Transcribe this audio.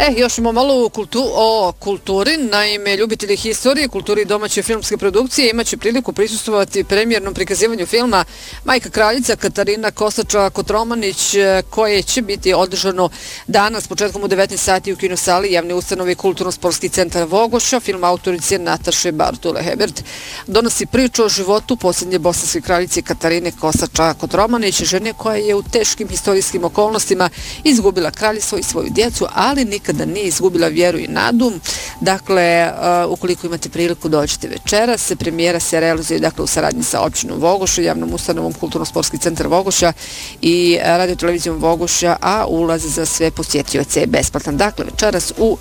Još imamo malo o kulturi. Naime, ljubitelji historije, kulturi i domaće filmske produkcije imaće priliku prisustvovati premijernom prikazivanju filma Majka kraljica Katarina Kosača-Kotromanić, koje će biti održano danas početkom u 19 sati u kinosali javne ustanove Kulturno-sportski centar Vogoša. Film autorice Nataše Bartule Hebert donosi priču o životu posljednje bosanske kraljice Katarine Kosača-Kotromanić, žene koja je u teškim historijskim okolnostima izgubila kraljevstvo i svoju djecu, ali nikada nije izgubila vjeru i nadu. Dakle, ukoliko imate priliku, dođite večeras. Premijera se realizuje u saradnji sa općinom Vogoša, javnom ustanovom Kulturno-sportski centar Vogoša i radio televizijom Vogoša, a ulaz za sve posjetioce je besplatan. Dakle, večeras u